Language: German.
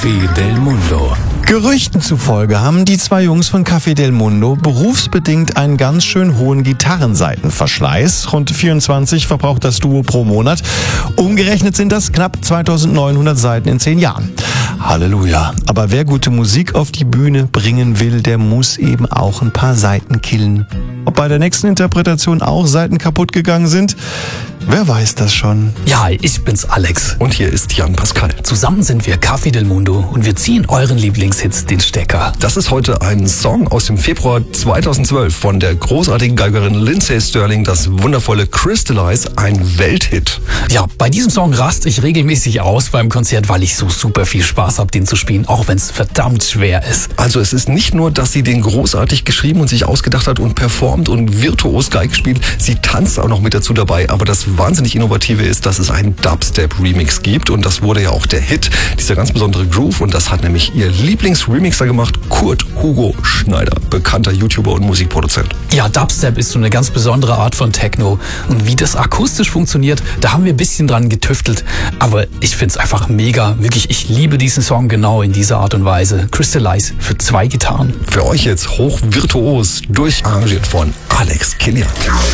Café del Mundo. Gerüchten zufolge haben die zwei Jungs von Café del Mundo berufsbedingt einen ganz schön hohen Gitarrenseitenverschleiß. Rund 24 verbraucht das Duo pro Monat. Umgerechnet sind das knapp 2900 Seiten in 10 Jahren. Halleluja. Aber wer gute Musik auf die Bühne bringen will, der muss eben auch ein paar Seiten killen. Ob bei der nächsten Interpretation auch Seiten kaputt gegangen sind? Wer weiß das schon? Ja, ich bin's Alex. Und hier ist Jan Pascal. Zusammen sind wir Café del Mundo und wir ziehen euren Lieblingshits den Stecker. Das ist heute ein Song aus dem Februar 2012 von der großartigen Geigerin Lindsey Stirling, das wundervolle Crystallize, ein Welthit. Ja, bei diesem Song raste ich regelmäßig aus beim Konzert, weil ich so super viel Spaß habe, den zu spielen, auch wenn es verdammt schwer ist. Also es ist nicht nur, dass sie den großartig geschrieben und sich ausgedacht hat und performt und virtuos Geige spielt, sie tanzt auch noch mit dazu dabei, aber das wahnsinnig Innovative ist, dass es einen Dubstep-Remix gibt und das wurde ja auch der Hit, dieser ganz besondere Groove, und das hat nämlich ihr Lieblingsremixer gemacht, Kurt Hugo Schneider, bekannter YouTuber und Musikproduzent. Ja, Dubstep ist so eine ganz besondere Art von Techno und wie das akustisch funktioniert, da haben wir ein bisschen dran getüftelt, aber ich find's einfach mega, wirklich, ich liebe diesen Song genau in dieser Art und Weise. Crystallize für 2 Gitarren. Für euch jetzt hoch virtuos durcharrangiert von Alex Kilian.